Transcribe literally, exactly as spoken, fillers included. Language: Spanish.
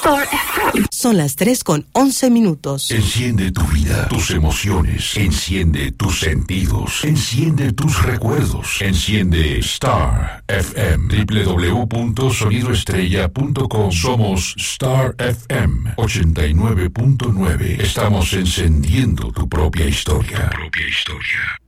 Star F M. Son las tres con once minutos. Enciende tu vida, tus emociones. Enciende tus sentidos. Enciende tus recuerdos. Enciende Star F M. doble u doble u doble u punto sonido estrella punto com. Somos Star F M ochenta y nueve punto nueve. Estamos encendiendo tu propia historia. Tu propia historia.